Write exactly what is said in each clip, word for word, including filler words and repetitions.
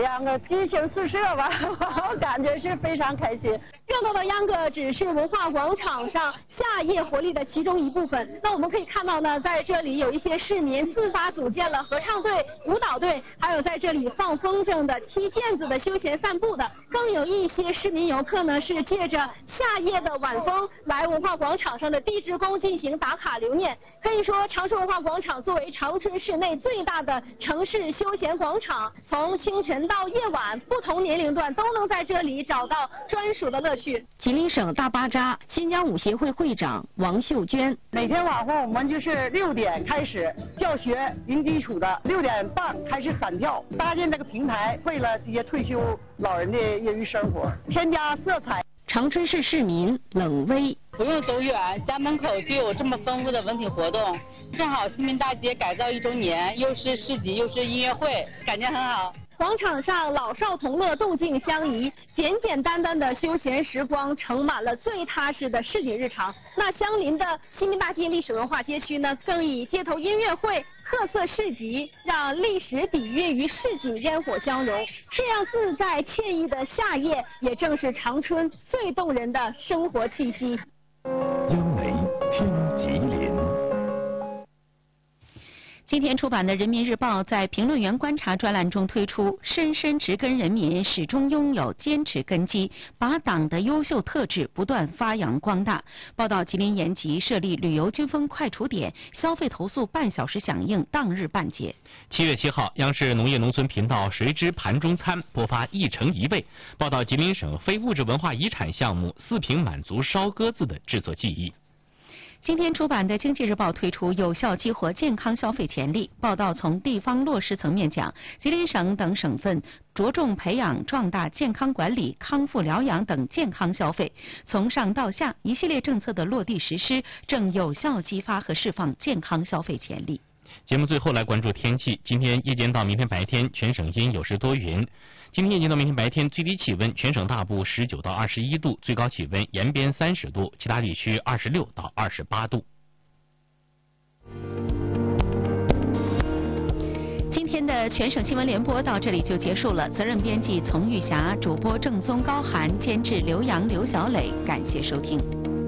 秧歌激情四射吧，我感觉是非常开心。 热闹的秧歌只是文化广场上夏夜活力的其中一部分。那我们可以看到呢，在这里有一些市民自发组建了合唱队、舞蹈队，还有在这里放风筝的、踢毽子的、休闲散步的，更有一些市民游客呢是借着夏夜的晚风来文化广场上的地质宫进行打卡留念。可以说，长春文化广场作为长春市内最大的城市休闲广场，从清晨到夜晚，不同年龄段都能在这里找到专属的乐趣。 吉林省大巴扎新疆舞协会会长王秀娟， 每天晚上我们就是六点开始教学零基础的，六点半开始散跳，搭建这个平台，为了这些退休老人的业余生活添加色彩。 长春市市民冷薇， 不用走远，家门口就有这么丰富的文体活动，正好市民大街改造一周年，又是市集又是音乐会，感觉很好。 广场上老少同乐，动静相宜，简简单单的休闲时光盛满了最踏实的市井日常。那相邻的新民大街历史文化街区呢，更以街头音乐会、特色市集，让历史底蕴与市井烟火相融。这样自在惬意的夏夜，也正是长春最动人的生活气息。 央媒听吉林。 今天出版的《人民日报》在评论员观察专栏中推出“深深植根人民，始终拥有坚持根基，把党的优秀特质不断发扬光大”。报道吉林延吉设立旅游军风快处点，消费投诉半小时响应，当日办结。 七月七号，央视农业农村频道《谁知盘中餐》播发一城一味，报道吉林省非物质文化遗产项目四平满族烧鸽子的制作技艺。 今天出版的《经济日报》推出有效激活健康消费潜力，报道从地方落实层面讲，吉林省等省份着重培养壮大健康管理、康复疗养等健康消费，从上到下一系列政策的落地实施，正有效激发和释放健康消费潜力。 节目最后来关注天气，今天夜间到明天白天全省阴有时多云。今天夜间到明天白天最低气温全省大部十九到二十一度，最高气温延边三十度，其他地区二十六到二十八度。 今天的全省新闻联播到这里就结束了，责任编辑丛玉霞，主播正宗高涵，监制刘洋、刘小磊，感谢收听。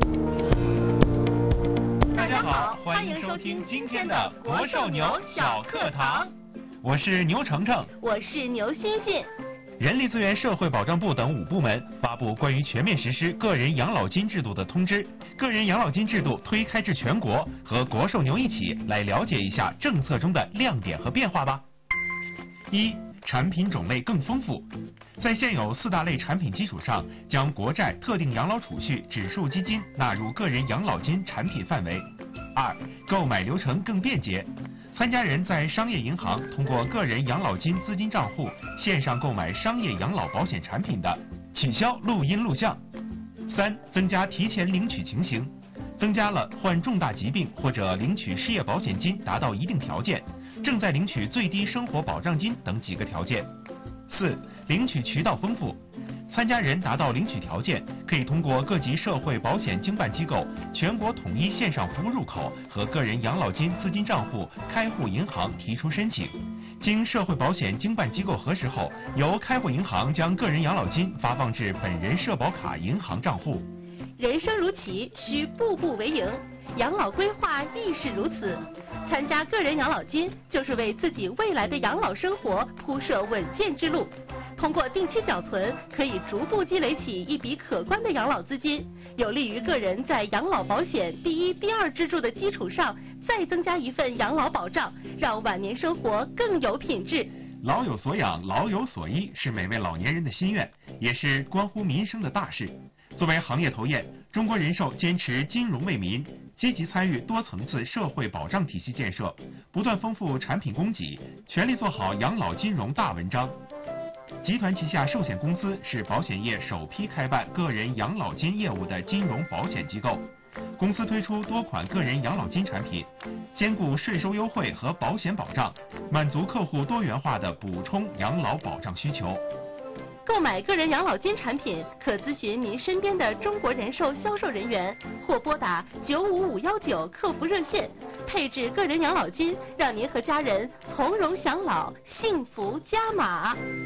大家好，欢迎收听今天的国寿牛小课堂，我是牛程程， 我是牛欣欣。 人力资源社会保障部等五部门发布关于全面实施个人养老金制度的通知，个人养老金制度推开至全国，和国寿牛一起来了解一下政策中的亮点和变化吧。一、产品种类更丰富，在现有四大类产品基础上，将国债、特定养老储蓄、指数基金纳入个人养老金产品范围。二、购买流程更便捷，参加人在商业银行通过个人养老金资金账户线上购买商业养老保险产品的，取消录音录像。三、增加提前领取情形，增加了患重大疾病或者领取失业保险金达到一定条件，正在领取最低生活保障金等几个条件。四、领取渠道丰富，参加人达到领取条件，可以通过各级社会保险经办机构全国统一线上服务入口和个人养老金资金账户开户银行提出申请，经社会保险经办机构核实后，由开户银行将个人养老金发放至本人社保卡银行账户。 人生如棋，需步步为营，养老规划亦是如此。参加个人养老金，就是为自己未来的养老生活铺设稳健之路。通过定期缴存，可以逐步积累起一笔可观的养老资金，有利于个人在养老保险第一、第二支柱的基础上，再增加一份养老保障，让晚年生活更有品质。 老有所养，老有所依，是每位老年人的心愿，也是关乎民生的大事。作为行业头雁，中国人寿坚持金融为民，积极参与多层次社会保障体系建设，不断丰富产品供给，全力做好养老金融大文章。集团旗下寿险公司是保险业首批开办个人养老金业务的金融保险机构。公司推出多款个人养老金产品，兼顾税收优惠和保险保障，满足客户多元化的补充养老保障需求。 购买个人养老金产品，可咨询您身边的中国人寿销售人员，或拨打九五五幺九客服热线，配置个人养老金，让您和家人从容享老，幸福加码。